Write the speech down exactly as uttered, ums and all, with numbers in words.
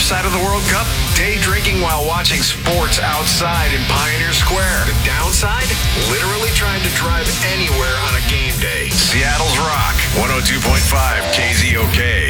upside of the World Cup? Day drinking while watching sports outside in Pioneer Square. The downside? Literally trying to drive anywhere on a game day. Seattle's Rock, one oh two point five K Z O K.